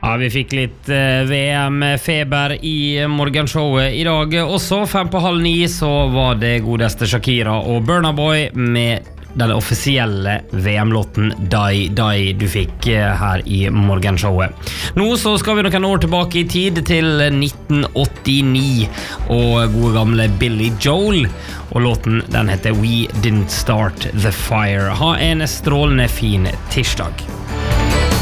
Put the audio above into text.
Ja, vi fikk litt VM-feber i morgenshowet i dag. Også 8:30 så var det godeste Shakira og Burna Boy med den offisielle VM-låten Die Die du fikk her i morgenshowet. Nå så skal vi noen år tilbake i tid til 1989 og gode gamle Billy Joel. Og låten den heter We Didn't Start the Fire. Ha en strålende fin tirsdag.